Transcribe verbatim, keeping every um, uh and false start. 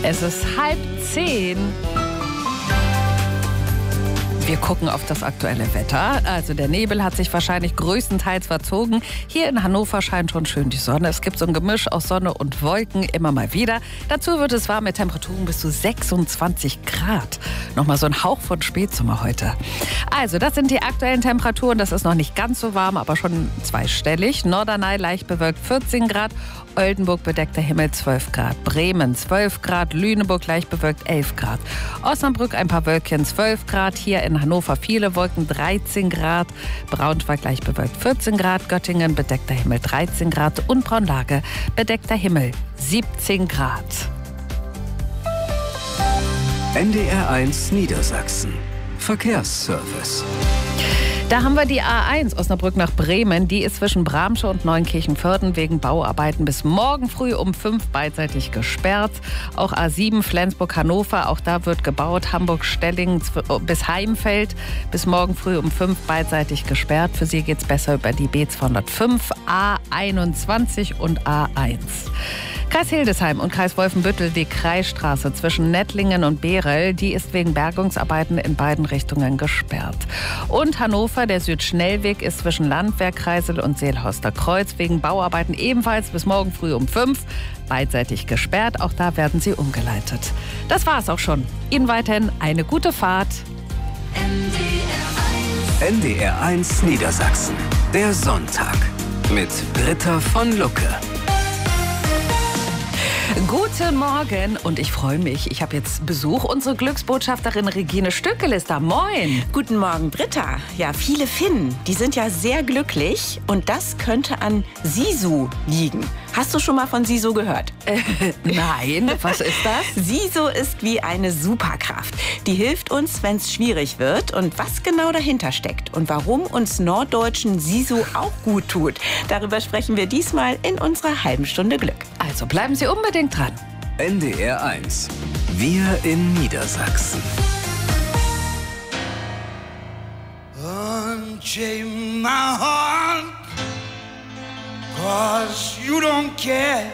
Es ist halb zehn. Wir gucken auf das aktuelle Wetter. Also der Nebel hat sich wahrscheinlich größtenteils verzogen. Hier in Hannover scheint schon schön die Sonne. Es gibt so ein Gemisch aus Sonne und Wolken immer mal wieder. Dazu wird es warm mit Temperaturen bis zu sechsundzwanzig Grad. Nochmal so ein Hauch von Spätsommer heute. Also das sind die aktuellen Temperaturen. Das ist noch nicht ganz so warm, aber schon zweistellig. Norderney leicht bewölkt vierzehn Grad. Oldenburg bedeckter Himmel zwölf Grad. Bremen zwölf Grad. Lüneburg leicht bewölkt elf Grad. Osnabrück ein paar Wölkchen zwölf Grad. Hier in Hannover viele Wolken dreizehn Grad. Braunschweig leicht bewölkt vierzehn Grad. Göttingen bedeckter Himmel dreizehn Grad. Und Braunlage bedeckter Himmel siebzehn Grad. N D R eins Niedersachsen. Verkehrsservice. Da haben wir die A eins Osnabrück nach Bremen. Die ist zwischen Bramsche und Neunkirchen-Vörden wegen Bauarbeiten bis morgen früh um fünf beidseitig gesperrt. Auch A sieben Flensburg-Hannover, auch da wird gebaut. Hamburg-Stellingen bis Heimfeld bis morgen früh um fünf beidseitig gesperrt. Für Sie geht's besser über die B zweihundertfünf, A einundzwanzig und A eins. Kreis Hildesheim und Kreis Wolfenbüttel, die Kreisstraße zwischen Nettlingen und Behrel, die ist wegen Bergungsarbeiten in beiden Richtungen gesperrt. Und Hannover, der Südschnellweg ist zwischen Landwehr, Kreisel und Seelhorster Kreuz wegen Bauarbeiten ebenfalls bis morgen früh um fünf beidseitig gesperrt. Auch da werden sie umgeleitet. Das war's auch schon. Ihnen weiterhin eine gute Fahrt. N D R eins Niedersachsen. Der Sonntag mit Britta von Lucke. Guten Morgen und ich freue mich. Ich habe jetzt Besuch. Unsere Glücksbotschafterin Regine Stöckel ist da. Moin. Guten Morgen, Britta. Ja, viele Finnen, die sind ja sehr glücklich und das könnte an Sisu liegen. Hast du schon mal von Sisu gehört? Äh, nein, was ist das? Sisu ist wie eine Superkraft. Die hilft uns, wenn es schwierig wird. Und was genau dahinter steckt und warum uns Norddeutschen Sisu auch gut tut, darüber sprechen wir diesmal in unserer halben Stunde Glück. Also bleiben Sie unbedingt dran. N D R eins. Wir in Niedersachsen. Unchain my heart, 'cause you don't care.